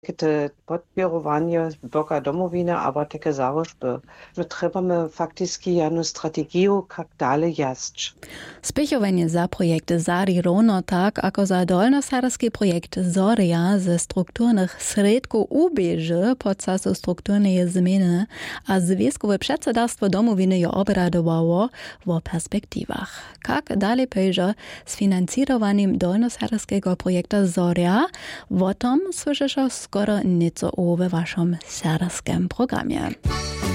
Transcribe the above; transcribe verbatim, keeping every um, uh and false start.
te podpěrovanie zboka domowiny, aber také záložby. My trebame fakticky jednu strategiju, kak dále jasť. Spěchovanie za projekt Zari rovno tak, ako za dolnosaharski projekt Zoria ze strukturnych sredkov ubieže podczas strukturnej zmiany a związkowe przedsiębiorstwo domowiny je obradowało w perspektywach. Kak dalej pejże z finansowaniem dolnosaharskiego projekta Zoria, o tom słyszysz skoro nieco we waszym serskim programie.